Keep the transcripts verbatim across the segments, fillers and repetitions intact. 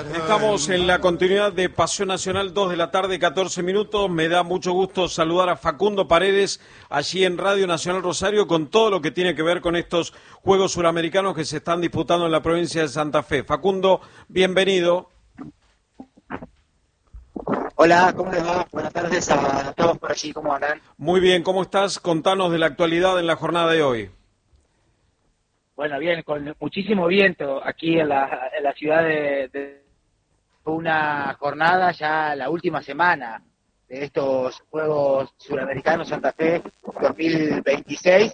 Estamos en la continuidad de Pasión Nacional, dos de la tarde, catorce minutos. Me da mucho gusto saludar a Facundo Paredes, allí en Radio Nacional Rosario, con todo lo que tiene que ver con estos Juegos Suramericanos que se están disputando en la provincia de Santa Fe. Facundo, bienvenido. Hola, ¿cómo les va? Buenas tardes a todos por allí, ¿cómo andan? Muy bien, ¿cómo estás? Contanos de la actualidad en la jornada de hoy. Bueno, bien, con muchísimo viento aquí en la, en la ciudad de, de una jornada ya la última semana de estos Juegos Suramericanos Santa Fe dos mil veintiséis.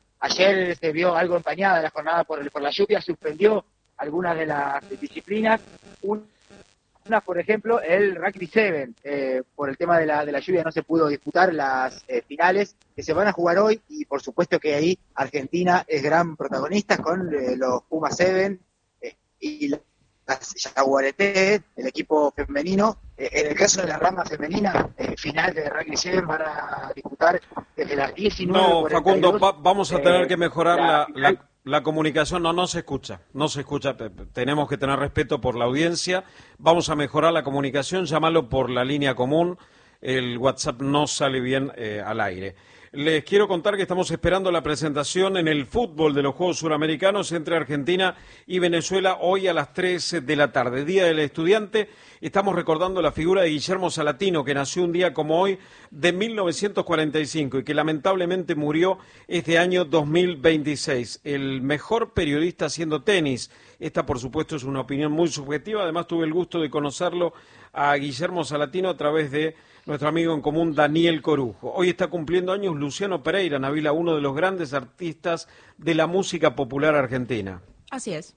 Ayer se vio algo empañada la jornada por, el, por la lluvia, suspendió algunas de las disciplinas. Un, Una, por ejemplo, el Rugby siete, eh, por el tema de la, de la lluvia no se pudo disputar las eh, finales que se van a jugar hoy, y por supuesto que ahí Argentina es gran protagonista con eh, los Puma siete eh, y las Jaguareté, el equipo femenino. Eh, en el caso de la rama femenina, eh, final de Rugby siete van a disputar desde las diecinueve. No, Facundo, va, vamos a tener eh, que mejorar la... la, la... La comunicación no, no se escucha, no se escucha, tenemos que tener respeto por la audiencia, vamos a mejorar la comunicación, llámalo por la línea común, el WhatsApp no sale bien eh, al aire. Les quiero contar que estamos esperando la presentación en el fútbol de los Juegos Suramericanos entre Argentina y Venezuela hoy a las tres de la tarde, Día del Estudiante. Estamos recordando la figura de Guillermo Salatino, que nació un día como hoy de mil novecientos cuarenta y cinco y que lamentablemente murió este año dos mil veintiséis. El mejor periodista haciendo tenis. Esta, por supuesto, es una opinión muy subjetiva. Además, tuve el gusto de conocerlo a Guillermo Salatino a través de nuestro amigo en común Daniel Corujo. Hoy está cumpliendo años Luciano Pereira, Nabila, uno de los grandes artistas de la música popular argentina. Así es.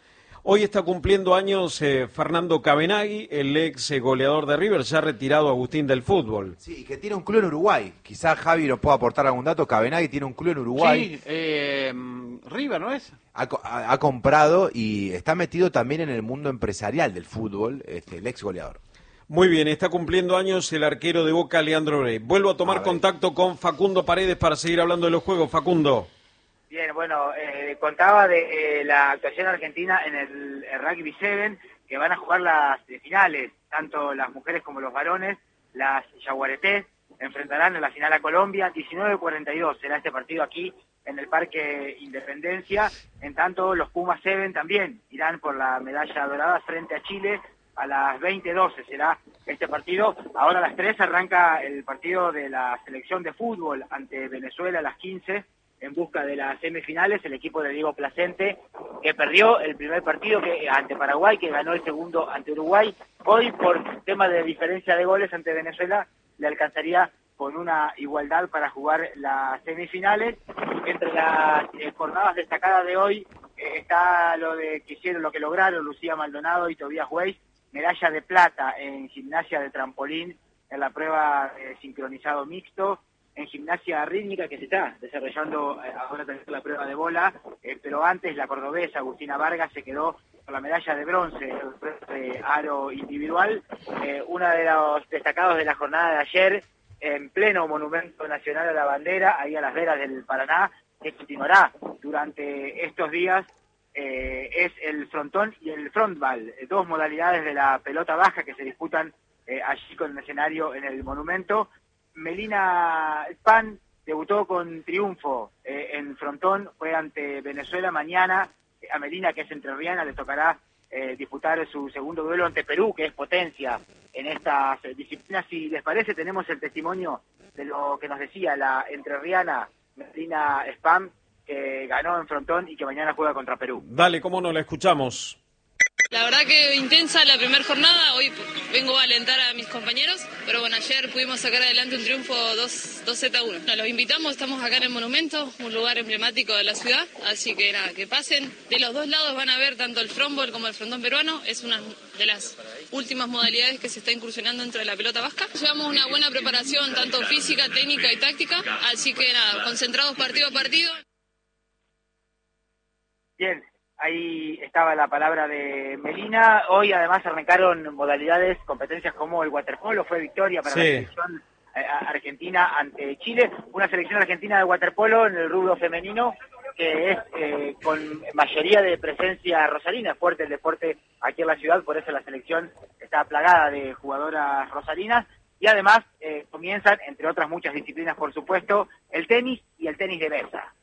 Hoy está cumpliendo años eh, Fernando Cabenagui, el ex eh, goleador de River, ya retirado Agustín del fútbol. Sí, que tiene un club en Uruguay. Quizás Javi nos pueda aportar algún dato. Cabenagui tiene un club en Uruguay. Sí, eh, River, ¿no es? Ha, ha, ha comprado y está metido también en el mundo empresarial del fútbol, este, el ex goleador. Muy bien, está cumpliendo años el arquero de Boca, Leandro Brey. Vuelvo a tomar a contacto con Facundo Paredes para seguir hablando de los juegos. Facundo. Bien, bueno, eh, contaba de eh, la actuación argentina en el, el Rugby siete, que van a jugar las eh, finales, tanto las mujeres como los varones. Las Jaguaretés enfrentarán en la final a Colombia, diecinueve cuarenta y dos será este partido aquí en el Parque Independencia. En tanto, los Pumas siete también irán por la medalla dorada frente a Chile. A las veinte doce será este partido. Ahora a las tres arranca el partido de la selección de fútbol ante Venezuela a las quince, en busca de las semifinales, el equipo de Diego Placente, que perdió el primer partido que ante Paraguay, que ganó el segundo ante Uruguay. Hoy, por tema de diferencia de goles ante Venezuela, le alcanzaría con una igualdad para jugar las semifinales. Entre las eh, jornadas destacadas de hoy eh, está lo de que hicieron, lo que lograron Lucía Maldonado y Tobías Weiss, medalla de plata en gimnasia de trampolín en la prueba de sincronizado mixto. En gimnasia rítmica, que se está desarrollando eh, ahora también la prueba de bola, eh, pero antes la cordobesa Agustina Vargas se quedó con la medalla de bronce en el prueba de aro individual. Eh, uno de los destacados de la jornada de ayer, en pleno Monumento Nacional a la Bandera, ahí a las veras del Paraná, que continuará durante estos días, eh, es el frontón y el frontball, eh, dos modalidades de la pelota baja que se disputan eh, allí con el escenario en el monumento. Melina Span debutó con triunfo eh, en frontón, fue ante Venezuela. Mañana a Melina, que es entrerriana, le tocará eh, disputar su segundo duelo ante Perú, que es potencia en estas eh, disciplinas. Si les parece, tenemos el testimonio de lo que nos decía la entrerriana Melina Span, que ganó en frontón y que mañana juega contra Perú. Dale, cómo no, la escuchamos. La verdad que intensa la primera jornada, hoy vengo a alentar a mis compañeros, pero bueno, ayer pudimos sacar adelante un triunfo dos Z a uno. Los invitamos, estamos acá en el Monumento, un lugar emblemático de la ciudad, así que nada, que pasen. De los dos lados van a ver tanto el frontball como el frontón peruano, es una de las últimas modalidades que se está incursionando dentro de la pelota vasca. Llevamos una buena preparación, tanto física, técnica y táctica, así que nada, concentrados partido a partido. Bien. Ahí estaba la palabra de Melina. Hoy además arrancaron modalidades, competencias como el waterpolo, fue victoria para sí. la selección eh, argentina ante Chile. Una selección argentina de waterpolo en el rubro femenino que es eh, con mayoría de presencia rosarina, fuerte el deporte aquí en la ciudad, por eso la selección está plagada de jugadoras rosarinas, y además eh, comienzan, entre otras muchas disciplinas por supuesto, el tenis y el tenis de mesa.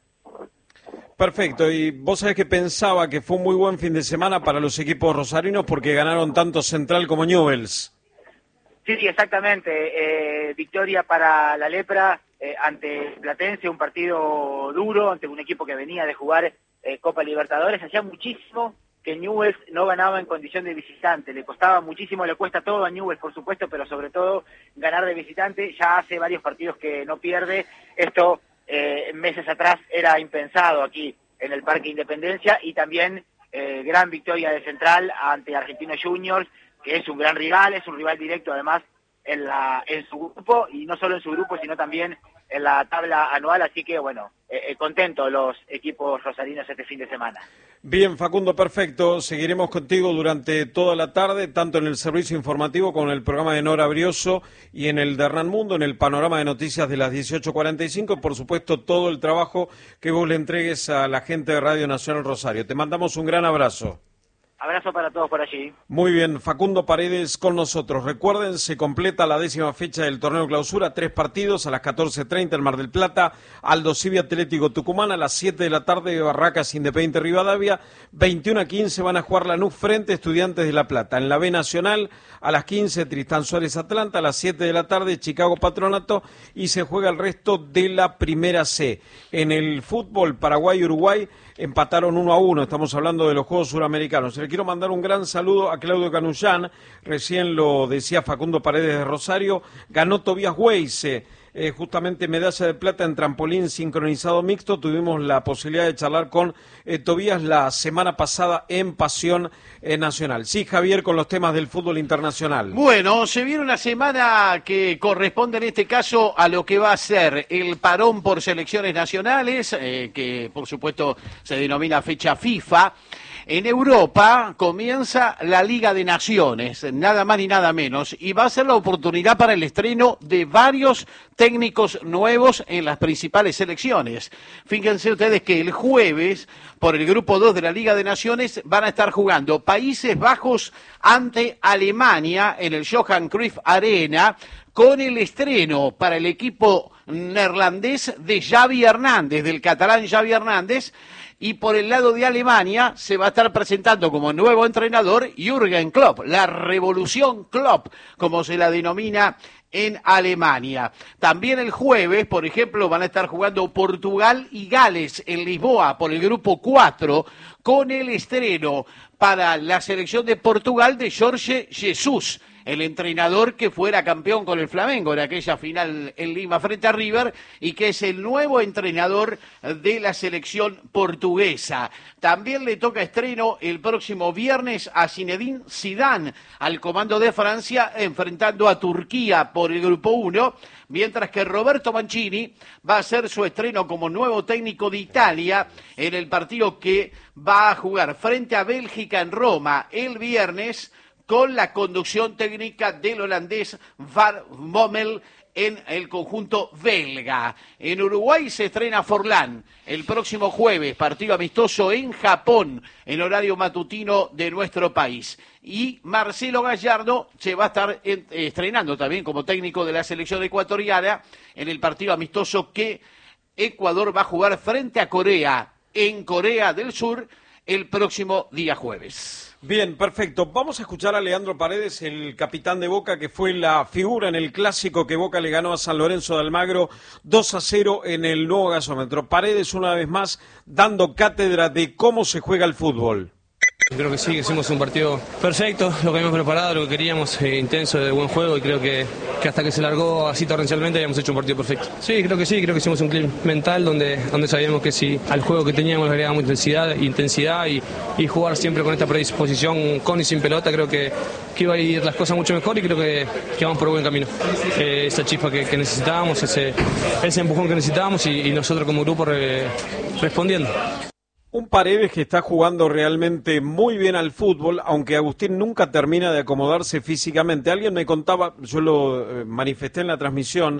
Perfecto, y vos sabés que pensaba que fue un muy buen fin de semana para los equipos rosarinos porque ganaron tanto Central como Newell's. Sí, exactamente, eh, victoria para la Lepra eh, ante Platense, un partido duro ante un equipo que venía de jugar eh, Copa Libertadores. Hacía muchísimo que Newell's no ganaba en condición de visitante, le costaba muchísimo, le cuesta todo a Newell's por supuesto, pero sobre todo ganar de visitante. Ya hace varios partidos que no pierde. Esto eh, meses atrás era impensado aquí en el Parque Independencia, y también eh, gran victoria de Central ante Argentinos Juniors, que es un gran rival, es un rival directo además en la en su grupo, y no solo en su grupo sino también en la tabla anual, así que bueno, eh, contento los equipos rosarinos este fin de semana. Bien, Facundo, perfecto, seguiremos contigo durante toda la tarde, tanto en el servicio informativo como en el programa de Nora Brioso y en el de Hernán Mundo, en el panorama de noticias de las dieciocho cuarenta y cinco, y por supuesto todo el trabajo que vos le entregues a la gente de Radio Nacional Rosario. Te mandamos un gran abrazo. Abrazo para todos por allí. Muy bien, Facundo Paredes con nosotros. Recuerden, se completa la décima fecha del torneo clausura, tres partidos a las catorce treinta en Mar del Plata, Aldo Civi Atlético Tucumán, a las siete de la tarde Barracas Independiente Rivadavia, veintiuno a quince van a jugar Lanús frente a Estudiantes de La Plata. En la B Nacional, a las quince Tristán Suárez Atlanta, a las siete de la tarde Chicago Patronato, y se juega el resto de la Primera C. En el fútbol, Paraguay y Uruguay empataron uno a uno, estamos hablando de los Juegos Suramericanos. Le quiero mandar un gran saludo a Claudio Canullán, recién lo decía Facundo Paredes de Rosario, ganó Tobías Weisse, eh, justamente medalla de plata en trampolín sincronizado mixto. Tuvimos la posibilidad de charlar con eh, Tobías la semana pasada en Pasión eh, Nacional. Sí, Javier, con los temas del fútbol internacional. Bueno, se viene una semana que corresponde en este caso a lo que va a ser el parón por selecciones nacionales, eh, que por supuesto se denomina fecha FIFA. En Europa comienza la Liga de Naciones, nada más ni nada menos, y va a ser la oportunidad para el estreno de varios técnicos nuevos en las principales selecciones. Fíjense ustedes que el jueves, por el grupo dos de la Liga de Naciones, van a estar jugando Países Bajos ante Alemania en el Johan Cruyff Arena, con el estreno para el equipo neerlandés de Xavi Hernández, del catalán Xavi Hernández. Y por el lado de Alemania se va a estar presentando como nuevo entrenador Jürgen Klopp, la revolución Klopp, como se la denomina en Alemania. También el jueves, por ejemplo, van a estar jugando Portugal y Gales en Lisboa por el grupo cuatro, con el estreno para la selección de Portugal de Jorge Jesus, el entrenador que fuera campeón con el Flamengo en aquella final en Lima frente a River, y que es el nuevo entrenador de la selección portuguesa. También le toca estreno el próximo viernes a Zinedine Zidane, al comando de Francia, enfrentando a Turquía por el grupo uno, mientras que Roberto Mancini va a hacer su estreno como nuevo técnico de Italia en el partido que va a jugar frente a Bélgica en Roma el viernes, con la conducción técnica del holandés Van Bommel en el conjunto belga. En Uruguay se estrena Forlán el próximo jueves, partido amistoso en Japón, en horario matutino de nuestro país. Y Marcelo Gallardo se va a estar estrenando también como técnico de la selección ecuatoriana en el partido amistoso que Ecuador va a jugar frente a Corea, en Corea del Sur, el próximo día jueves. Bien, perfecto. Vamos a escuchar a Leandro Paredes, el capitán de Boca, que fue la figura en el clásico que Boca le ganó a San Lorenzo de Almagro dos a cero en el nuevo gasómetro. Paredes, una vez más, dando cátedra de cómo se juega el fútbol. Creo que sí, que hicimos un partido perfecto, lo que habíamos preparado, lo que queríamos, eh, intenso, de buen juego, y creo que, que hasta que se largó así torrencialmente habíamos hecho un partido perfecto. Sí, creo que sí, creo que hicimos un clip mental donde, donde sabíamos que si al juego que teníamos le agregábamos intensidad, intensidad y, y jugar siempre con esta predisposición con y sin pelota, creo que, que iba a ir las cosas mucho mejor, y creo que, que vamos por buen camino. Eh, esa chispa que, que necesitábamos, ese, ese empujón que necesitábamos, y, y nosotros como grupo re, respondiendo. Un Paredes que está jugando realmente muy bien al fútbol, aunque Agustín nunca termina de acomodarse físicamente. Alguien me contaba, yo lo manifesté en la transmisión,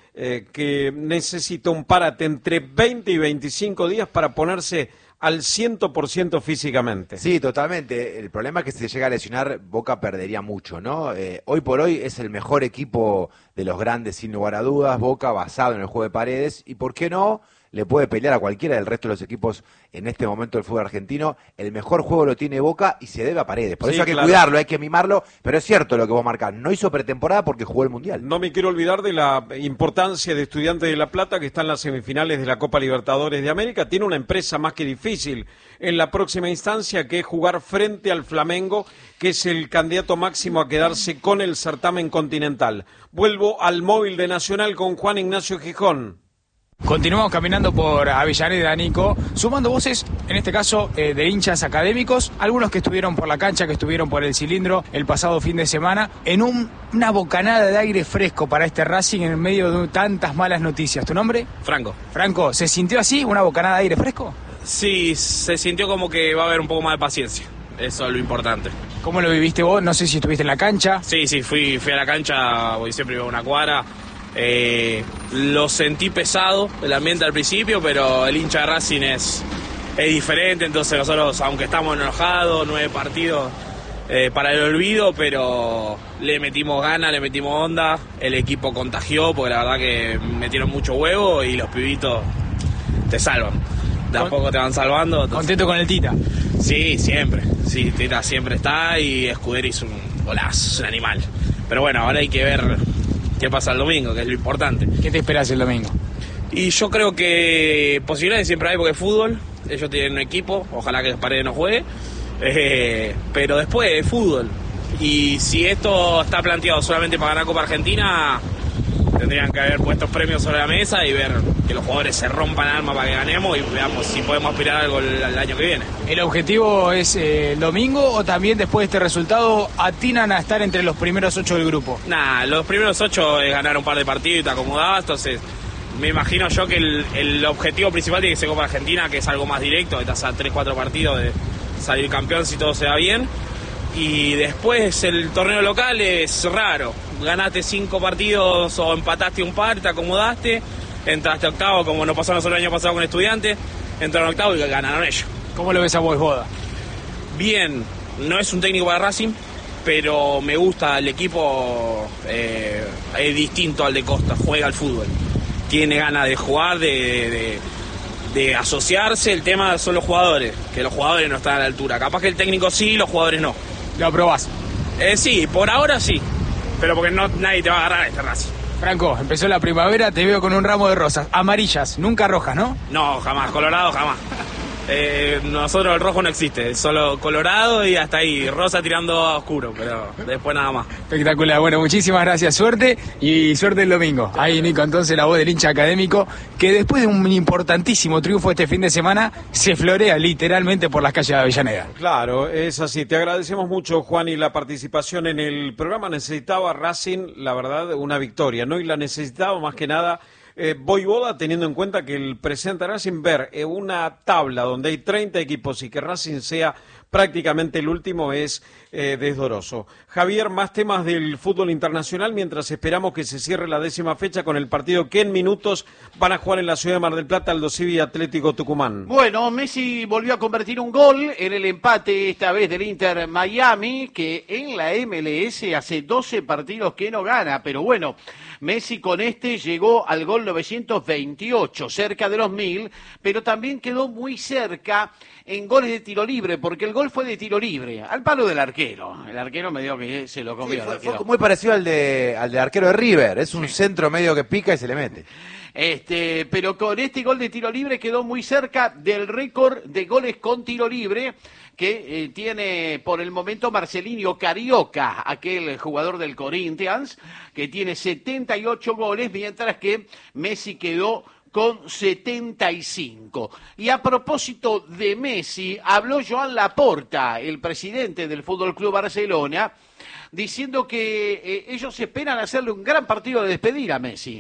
eh, que necesita un parate entre veinte y veinticinco días para ponerse al cien por ciento físicamente. Sí, totalmente. El problema es que si se llega a lesionar, Boca perdería mucho, ¿no? Eh, hoy por hoy es el mejor equipo de los grandes, sin lugar a dudas. Boca basado en el juego de Paredes. Y ¿por qué no? Le puede pelear a cualquiera del resto de los equipos en este momento del fútbol argentino. El mejor juego lo tiene Boca y se debe a Paredes. Por Sí, eso hay que claro. cuidarlo, hay que mimarlo. Pero es cierto lo que vos marcás. No hizo pretemporada porque jugó el Mundial. No me quiero olvidar de la importancia de Estudiantes de La Plata, que está en las semifinales de la Copa Libertadores de América. Tiene una empresa más que difícil en la próxima instancia, que es jugar frente al Flamengo, que es el candidato máximo a quedarse con el certamen continental. Vuelvo al móvil de Nacional con Juan Ignacio Gijón. Continuamos caminando por Avellaneda, Nico, sumando voces, en este caso, eh, de hinchas académicos, algunos que estuvieron por la cancha, que estuvieron por el cilindro el pasado fin de semana, en un, una bocanada de aire fresco para este Racing en medio de tantas malas noticias. ¿Tu nombre? Franco. Franco, ¿se sintió así, una bocanada de aire fresco? Sí, se sintió como que va a haber un poco más de paciencia. Eso es lo importante. ¿Cómo lo viviste vos? No sé si estuviste en la cancha. Sí, sí, fui, fui a la cancha, voy siempre iba a una cuadra. Eh, lo sentí pesado el ambiente al principio, pero el hincha de Racing es, es diferente, entonces nosotros, aunque estamos enojados, nueve partidos eh, para el olvido, pero le metimos ganas, le metimos onda, el equipo contagió, porque la verdad que metieron mucho huevo y los pibitos te salvan, de a poco te van salvando. Entonces... ¿Contento con el Tita? Sí, siempre, sí, Tita siempre está y Escuderi es un golazo, es un animal, pero bueno, ahora hay que ver qué pasa el domingo, que es lo importante. ¿Qué te esperas el domingo? Y yo creo que posibilidades siempre hay porque es fútbol, ellos tienen un equipo, ojalá que Paredes no juegue, eh, pero después es fútbol. Y si esto está planteado solamente para ganar Copa Argentina, tendrían que haber puesto premios sobre la mesa y ver que los jugadores se rompan el alma para que ganemos y veamos si podemos aspirar a algo el, el año que viene. ¿El objetivo es eh, el domingo o también después de este resultado atinan a estar entre los primeros ocho del grupo? Nah, los primeros ocho es ganar un par de partidos y te acomodás, entonces me imagino yo que el, el objetivo principal tiene que ser Copa Argentina, que es algo más directo, estás a tres cuatro partidos de salir campeón si todo se da bien. Y después el torneo local es raro, ganaste cinco partidos o empataste un par, te acomodaste, entraste a octavo como nos pasó nosotros el año pasado con Estudiantes, entraron a octavo y ganaron ellos. ¿Cómo lo ves a vos, Boda? Bien, no es un técnico para Racing, pero me gusta el equipo, eh, es distinto al de Costa, juega al fútbol, tiene ganas de jugar, de, de, de asociarse, el tema son los jugadores, que los jugadores no están a la altura, capaz que el técnico sí, los jugadores no. ¿Lo aprobás? Eh, sí, por ahora sí, pero porque no nadie te va a agarrar a este Racing. Franco, empezó la primavera, te veo con un ramo de rosas, amarillas, nunca rojas, ¿no? No, jamás, Colorado jamás. Eh, nosotros el rojo no existe, solo colorado y hasta ahí, rosa tirando a oscuro, pero después nada más. Espectacular, bueno, muchísimas gracias, suerte y suerte el domingo. Ahí Nico, entonces la voz del hincha académico, que después de un importantísimo triunfo este fin de semana, se florea literalmente por las calles de Avellaneda. Claro, es así. Te agradecemos mucho, Juan, y la participación en el programa. Necesitaba Racing, la verdad, una victoria, ¿no? Y la necesitaba más que nada Eh, Voivoda, teniendo en cuenta que el presente Racing, ver eh, una tabla donde hay treinta equipos y que Racing sea prácticamente el último es eh, desdoroso. Javier, más temas del fútbol internacional mientras esperamos que se cierre la décima fecha con el partido que en minutos van a jugar en la ciudad de Mar del Plata Aldo Civi y Atlético Tucumán. Bueno, Messi volvió a convertir un gol en el empate, esta vez del Inter Miami, que en la M L S hace doce partidos que no gana, pero bueno, Messi con este llegó al gol novecientos veintiocho, cerca de los mil, pero también quedó muy cerca en goles de tiro libre, porque el gol fue de tiro libre, al palo del arquero. El arquero medio que se lo comió. Sí, fue, fue muy parecido al de al de arquero de River, es un sí. centro medio que pica y se le mete. Este, pero con este gol de tiro libre quedó muy cerca del récord de goles con tiro libre que eh, tiene por el momento Marcelinho Carioca, aquel jugador del Corinthians, que tiene setenta y ocho goles, mientras que Messi quedó con setenta y cinco. Y a propósito de Messi, habló Joan Laporta, el presidente del Fútbol Club Barcelona, diciendo que eh, ellos esperan hacerle un gran partido de despedida a Messi.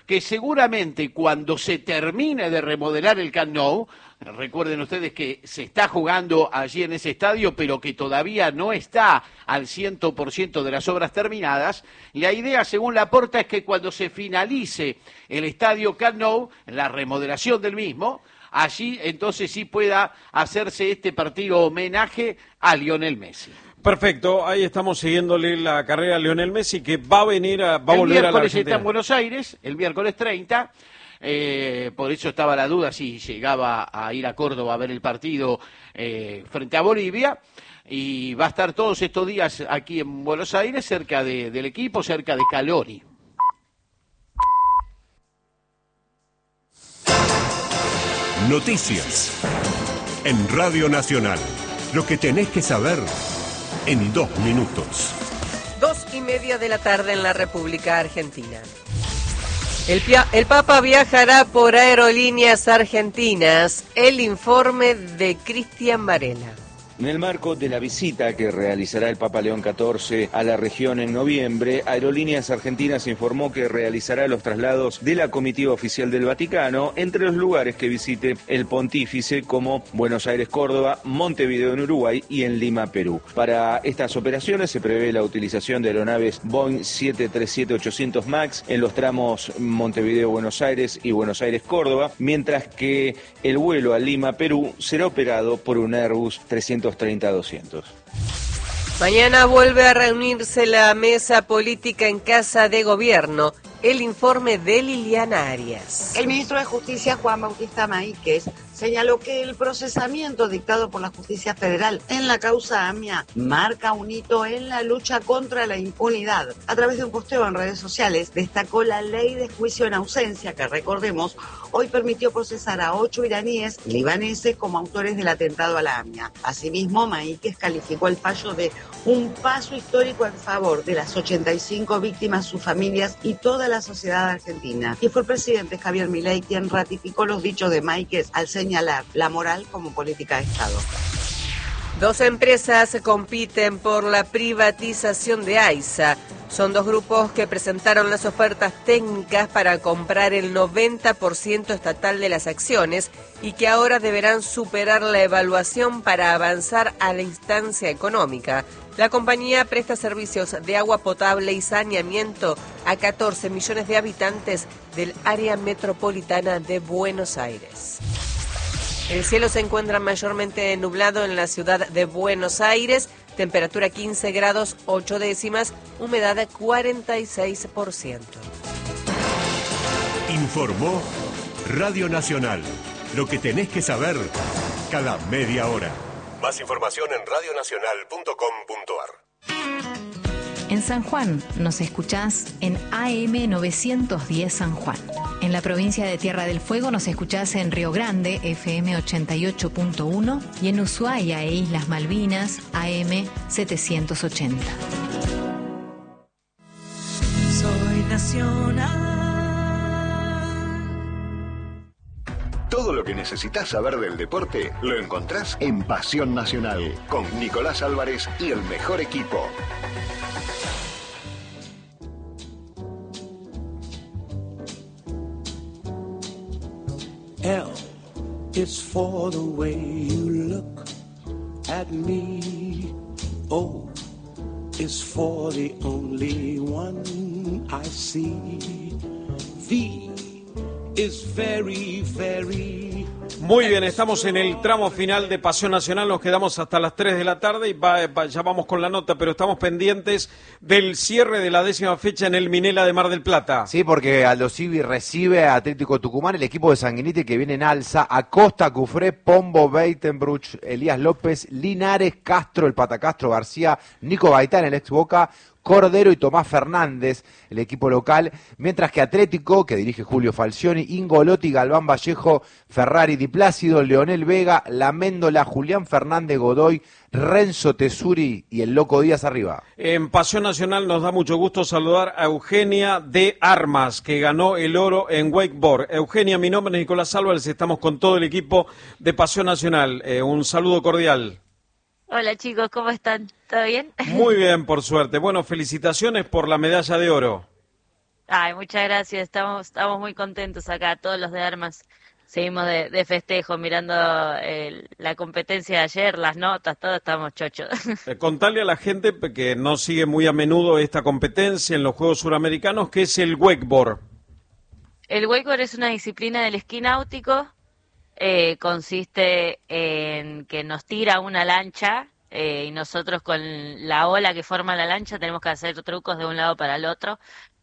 que seguramente cuando se termine de remodelar el Camp Nou, recuerden ustedes que se está jugando allí en ese estadio, pero que todavía no está al cien por ciento de las obras terminadas. La idea, según Laporta, es que cuando se finalice el estadio Camp Nou, la remodelación del mismo, allí entonces sí pueda hacerse este partido homenaje a Lionel Messi. Perfecto, ahí estamos siguiéndole la carrera a Lionel Messi, que va a venir, a, va a volver a la Argentina. El miércoles está en Buenos Aires, el miércoles treinta. Eh, por eso estaba la duda si llegaba a ir a Córdoba a ver el partido eh, frente a Bolivia, y va a estar todos estos días aquí en Buenos Aires, cerca de, del equipo, cerca de Calori. Noticias en Radio Nacional, lo que tenés que saber en dos minutos. Dos y media de la tarde en la República Argentina. El, el Papa viajará por Aerolíneas Argentinas. El informe de Cristian Varela. En el marco de la visita que realizará el Papa León catorce a la región en noviembre, Aerolíneas Argentinas informó que realizará los traslados de la comitiva oficial del Vaticano entre los lugares que visite el pontífice, como Buenos Aires, Córdoba, Montevideo en Uruguay y en Lima, Perú. Para estas operaciones se prevé la utilización de aeronaves Boeing siete treinta y siete ochocientos MAX en los tramos Montevideo-Buenos Aires y Buenos Aires-Córdoba, mientras que el vuelo a Lima, Perú, será operado por un Airbus trescientos treinta doscientos. Mañana vuelve a reunirse la mesa política en Casa de Gobierno. El informe de Liliana Arias. El ministro de Justicia, Juan Bautista Maíquez, señaló que el procesamiento dictado por la Justicia Federal en la causa AMIA marca un hito en la lucha contra la impunidad. A través de un posteo en redes sociales, destacó la ley de juicio en ausencia, que recordemos, hoy permitió procesar a ocho iraníes y libaneses como autores del atentado a la AMIA. Asimismo, Maíquez calificó el fallo de un paso histórico en favor de las ochenta y cinco víctimas, sus familias y toda la sociedad argentina. Y fue el presidente Javier Milei quien ratificó los dichos de Maíquez al señalar la moral como política de Estado. Dos empresas compiten por la privatización de AISA. Son dos grupos que presentaron las ofertas técnicas para comprar el noventa por ciento estatal de las acciones y que ahora deberán superar la evaluación para avanzar a la instancia económica. La compañía presta servicios de agua potable y saneamiento a catorce millones de habitantes del área metropolitana de Buenos Aires. El cielo se encuentra mayormente nublado en la ciudad de Buenos Aires, temperatura quince grados ocho décimas, humedad cuarenta y seis por ciento. Informó Radio Nacional, lo que tenés que saber cada media hora. Más información en radio nacional punto com punto a r. En San Juan nos escuchás en A M novecientos diez San Juan. En la provincia de Tierra del Fuego nos escuchás en Río Grande, F M ochenta y ocho punto uno, y en Ushuaia e Islas Malvinas, A M setecientos ochenta. Soy nacional. Todo lo que necesitas saber del deporte lo encontrás en Pasión Nacional, con Nicolás Álvarez y el mejor equipo. L is for the way you look at me. O is for the only one I see. V is very, very... Muy bien, estamos en el tramo final de Pasión Nacional, nos quedamos hasta las tres de la tarde y va, va, ya vamos con la nota, pero estamos pendientes del cierre de la décima fecha en el Minela de Mar del Plata. Sí, porque Aldo Civi recibe a Atlético Tucumán, el equipo de Sanguinetti que viene en alza, Acosta, Cufré, Pombo, Beitenbruch, Elías López, Linares, Castro, el Patacastro, García, Nico Gaitán, el ex Boca, Cordero y Tomás Fernández, el equipo local, mientras que Atlético, que dirige Julio Falcioni, Ingolotti, Galván Vallejo, Ferrari, Di Plácido, Leonel Vega, Laméndola, Julián Fernández, Godoy, Renzo Tesuri y el Loco Díaz arriba. En Pasión Nacional nos da mucho gusto saludar a Eugenia de Armas, que ganó el oro en wakeboard. Eugenia, mi nombre es Nicolás Álvarez, estamos con todo el equipo de Pasión Nacional. Eh, un saludo cordial. Hola chicos, ¿cómo están? ¿Todo bien? Muy bien, por suerte. Bueno, felicitaciones por la medalla de oro. Ay, muchas gracias, estamos, estamos muy contentos acá, todos los de Armas. Seguimos de, de festejo, mirando eh, la competencia de ayer, las notas, todo, estamos chochos. Eh, contale a la gente que no sigue muy a menudo esta competencia en los Juegos Suramericanos, ¿qué es el wakeboard? El wakeboard es una disciplina del esquí náutico, eh, consiste en que nos tira una lancha eh, y nosotros con la ola que forma la lancha tenemos que hacer trucos de un lado para el otro,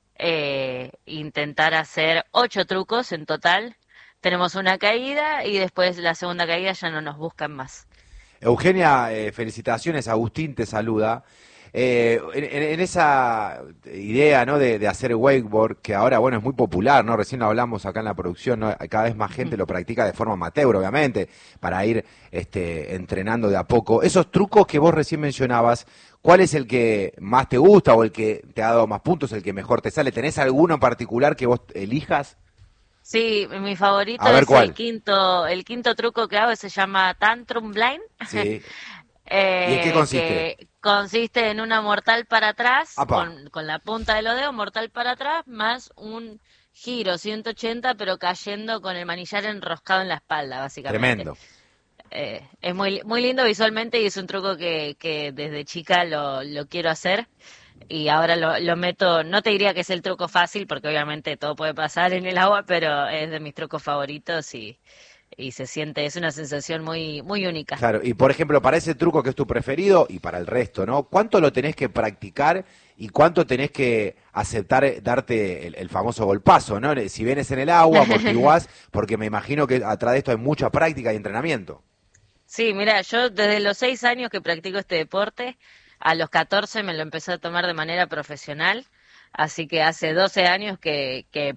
eh, intentar hacer ocho trucos en total. Tenemos una caída y después la segunda caída ya no nos buscan más. Eugenia, eh, felicitaciones, Agustín te saluda. Eh, en, en esa idea, ¿no?, de, de hacer wakeboard, que ahora, bueno, es muy popular, ¿no? Recién lo hablamos acá en la producción, ¿no? Cada vez más gente lo practica de forma amateur, obviamente, para ir este, entrenando de a poco. Esos trucos que vos recién mencionabas, ¿cuál es el que más te gusta o el que te ha dado más puntos, el que mejor te sale? ¿Tenés alguno en particular que vos elijas? Sí, mi favorito es el quinto, el quinto truco que hago, se llama Tantrum Blind. Sí. eh, ¿Y en qué consiste? Que consiste en una mortal para atrás, con, con la punta de los dedos, mortal para atrás, más un giro ciento ochenta, pero cayendo con el manillar enroscado en la espalda, básicamente. Tremendo. Eh, es muy muy lindo visualmente y es un truco que, que desde chica lo, lo quiero hacer. Y ahora lo, lo meto, no te diría que es el truco fácil, porque obviamente todo puede pasar en el agua, pero es de mis trucos favoritos y, y se siente, es una sensación muy muy única. Claro, y por ejemplo, para ese truco que es tu preferido y para el resto, ¿no? ¿Cuánto lo tenés que practicar y cuánto tenés que aceptar darte el, el famoso golpazo, ¿no? Si vienes en el agua, amortiguás, porque me imagino que atrás de esto hay mucha práctica y entrenamiento. Sí, mira, yo desde los seis años que practico este deporte, a los catorce me lo empecé a tomar de manera profesional, así que hace doce años que, que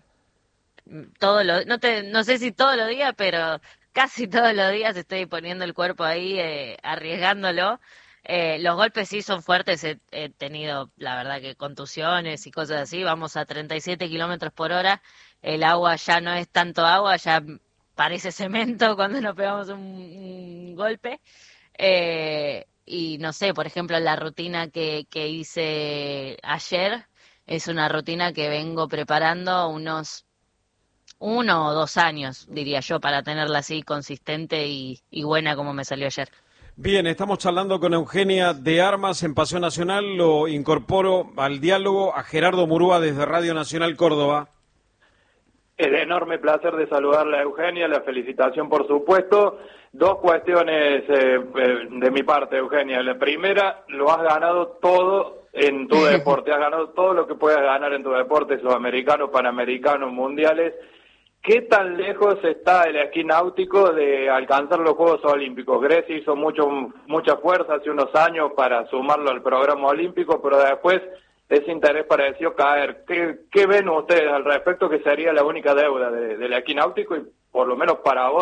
todo lo, no te, no sé si todos los días, pero casi todos los días estoy poniendo el cuerpo ahí, eh, arriesgándolo. Eh, los golpes sí son fuertes, he, he tenido, la verdad, que contusiones y cosas así. Vamos a treinta y siete kilómetros por hora, el agua ya no es tanto agua, ya parece cemento cuando nos pegamos un, un golpe. Eh, Y no sé, por ejemplo, la rutina que, que hice ayer es una rutina que vengo preparando unos uno o dos años, diría yo, para tenerla así consistente y, y buena como me salió ayer. Bien, estamos charlando con Eugenia de Armas en Paseo Nacional. Lo incorporo al diálogo a Gerardo Murúa desde Radio Nacional Córdoba. El enorme placer de saludarla a Eugenia, la felicitación por supuesto. Dos cuestiones eh, de mi parte, Eugenia. La primera, lo has ganado todo en tu deporte, has ganado todo lo que puedas ganar en tu deporte, sudamericanos, panamericanos, mundiales. ¿Qué tan lejos está el esquí náutico de alcanzar los Juegos Olímpicos? Grecia hizo mucho, mucha fuerza hace unos años para sumarlo al programa olímpico, pero después ese interés pareció caer. ¿Qué, qué ven ustedes al respecto que sería la única deuda de, del esquí náutico y por lo menos para vos?